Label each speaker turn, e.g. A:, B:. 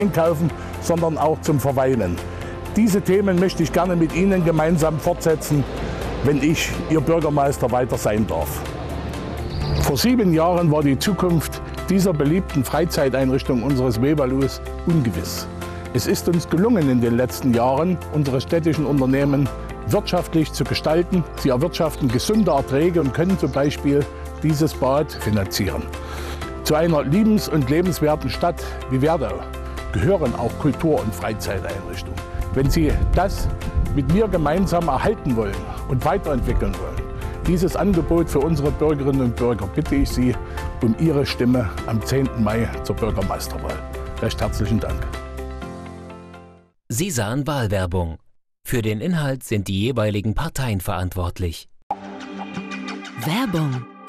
A: Einkaufen, sondern auch zum Verweilen. Diese Themen möchte ich gerne mit Ihnen gemeinsam fortsetzen, wenn ich Ihr Bürgermeister weiter sein darf. Vor 7 Jahren war die Zukunft dieser beliebten Freizeiteinrichtung unseres Weberlus ungewiss. Es ist uns gelungen, in den letzten Jahren unsere städtischen Unternehmen wirtschaftlich zu gestalten. Sie erwirtschaften gesunde Erträge und können zum Beispiel dieses Bad finanzieren. Zu einer liebens- und lebenswerten Stadt wie Werdau gehören auch Kultur- und Freizeiteinrichtungen. Wenn Sie das mit mir gemeinsam erhalten wollen und weiterentwickeln wollen, dieses Angebot für unsere Bürgerinnen und Bürger, bitte ich Sie um Ihre Stimme am 10. Mai zur Bürgermeisterwahl. Recht herzlichen Dank.
B: Sie sahen Wahlwerbung. Für den Inhalt sind die jeweiligen Parteien verantwortlich.
C: Werbung